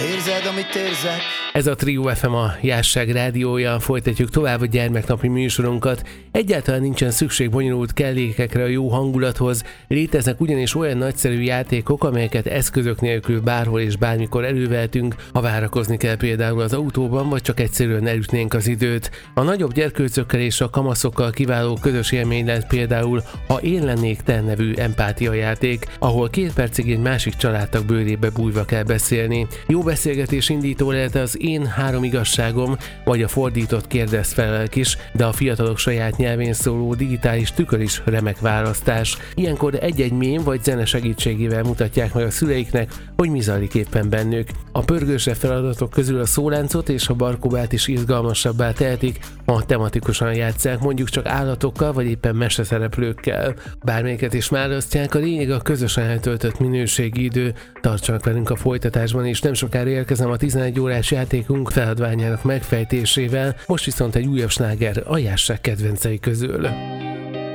Érzed, amit érzek? Ez a Trio FM, a Jásság rádiója, folytatjuk tovább a gyermeknapi műsorunkat. Egyáltalán nincsen szükség bonyolult kellékekre a jó hangulathoz, léteznek ugyanis olyan nagyszerű játékok, amelyeket eszközök nélkül bárhol és bármikor elővehetünk, ha várakozni kell például az autóban, vagy csak egyszerűen elütnénk az időt. A nagyobb gyerkőcökkel és a kamaszokkal kiváló közös élmény lett például a Én lennék te nevű empátia játék, ahol 2 percig egy másik családtag bőrébe bújva kell beszélni. Jó beszélgetés indító lehet az Én 3 igazságom, vagy a fordított Kérdezz felelek is, de a fiatalok saját nyelvén szóló digitális tükör is remek választás. Ilyenkor egy-egy mém vagy zene segítségével mutatják meg a szüleiknek, hogy mi zajlik éppen bennük. A pörgősebb feladatok közül a szóláncot és a barkóbát is izgalmasabbá tehetik, ha tematikusan játsszák, mondjuk csak állatokkal vagy éppen meseszereplőkkel. Bármelyiket is választják, a lényeg a közösen eltöltött minőségi idő. Tartsanak velünk a folytatásban, és nem sokára érkezem a 11 órás játékunk feladványának megfejtésével, most viszont egy újabb sláger a Jásság kedvencei közül.